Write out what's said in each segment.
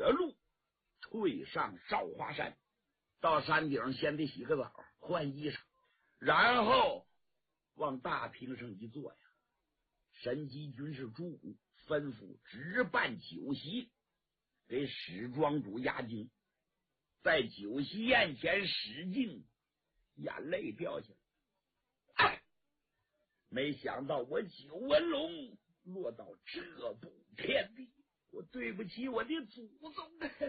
了路，退上少华山。到山顶先得洗个澡，换衣裳，然后往大厅上一坐呀。神机军师朱武吩咐只办酒席，给史庄主压惊。在酒席宴前，史进眼泪掉下来。哎，没想到我九纹龙落到这步田地，我对不起我的祖宗。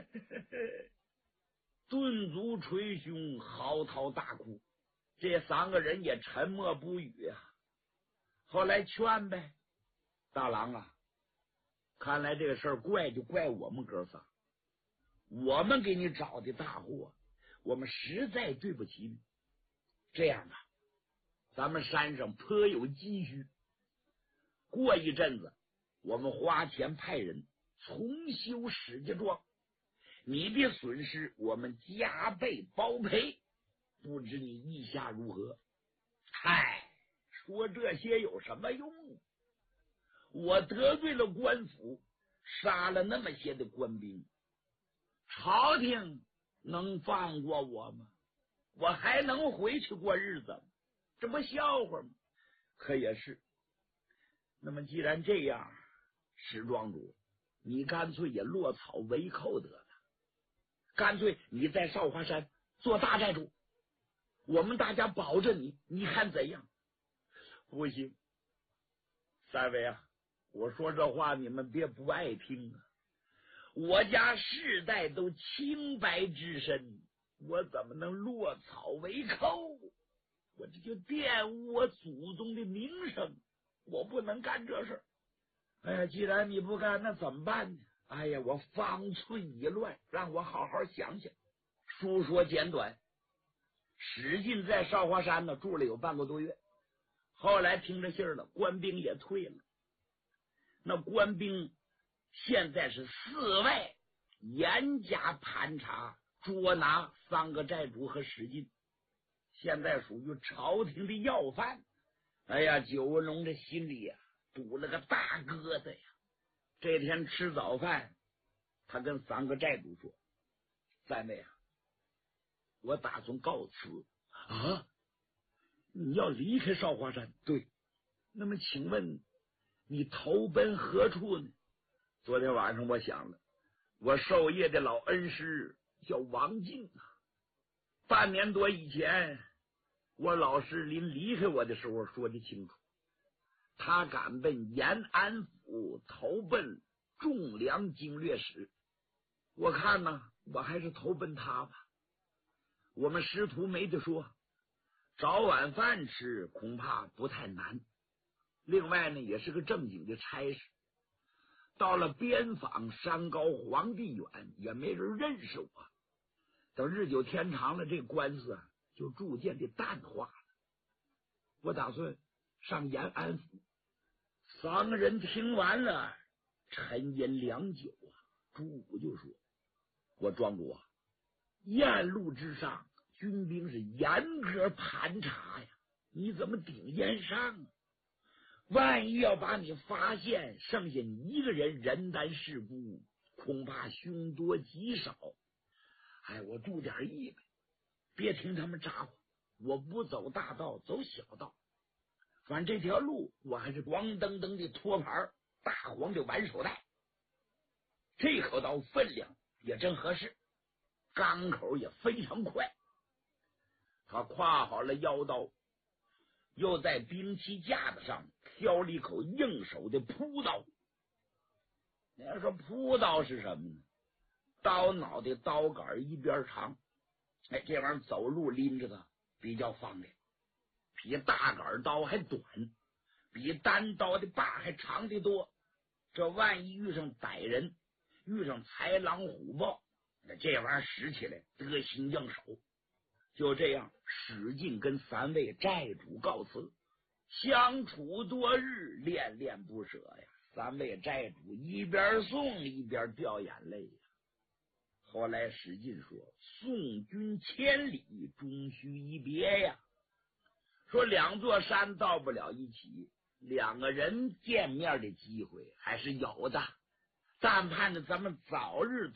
顿足捶胸，嚎啕大哭。这三个人也沉默不语啊。后来劝呗，大郎啊，看来这个事儿怪就怪我们哥仨，我们给你找的大祸，我们实在对不起你。这样吧，咱们山上颇有积蓄，过一阵子我们花钱派人重修史家庄，你的损失我们加倍包赔，不知你意下如何？嗨，说这些有什么用？我得罪了官府，杀了那么些的官兵，朝廷能放过我吗？我还能回去过日子吗？这不笑话吗？可也是。那么既然这样，史庄主，你干脆也落草为寇得了，干脆你在少华山做大寨主，我们大家保着你，你看怎样？不行，三位啊，我说这话你们别不爱听啊。我家世代都清白之身，我怎么能落草为寇？我这就玷污我祖宗的名声，我不能干这事。哎呀，既然你不干，那怎么办呢？哎呀，我方寸已乱，让我好好想想。书说简短，史进在少华山呢住了有半个多月，后来听着信儿了，官兵也退了。那官兵现在是四外严加盘查，捉拿三个寨主和史进，现在属于朝廷的要犯。哎呀，九纹龙这心里呀堵了个大疙瘩呀。这天吃早饭，他跟三个寨主说：“三位啊，我打算告辞啊。”你要离开少华山？对。那么请问你投奔何处呢？昨天晚上我想了，我授业的老恩师叫王静啊。半年多以前，我老师临离开我的时候说的清楚，他敢奔延安府投奔仲良经略使。我看呢，我还是投奔他吧。我们师徒没得说，找晚饭吃恐怕不太难。另外呢，也是个正经的差事。到了边防，山高皇帝远，也没人认识我。等日久天长了，这官司啊就逐渐的淡化了。我打算上延安府。三个人听完了，沉吟良久啊。朱武就说：“我庄主啊，雁路之上，军兵是严格盘查呀，你怎么顶烟上啊？万一要把你发现，剩下你一个人，人单势孤，恐怕凶多吉少。哎，我注点意呗，别听他们咋呼，我不走大道，走小道。反正这条路我还是黄澄澄的托盘，大黄的挽手带。这口刀分量也真合适，钢口也非常快。”他挎好了腰刀，又在兵器架子上挑了一口硬手的朴刀。你要说朴刀是什么呢？刀脑袋刀杆一边长，哎，这玩意儿走路拎着它比较方便，比大杆刀还短，比单刀的把还长得多。这万一遇上歹人，遇上豺狼虎豹，那这玩意儿使起来得心应手。就这样，史进跟三位寨主告辞，相处多日，恋恋不舍呀。三位寨主一边送一边掉眼泪呀。后来史进说：“送君千里，终须一别呀。”说两座山到不了一起，两个人见面的机会还是有的，但盼着咱们早日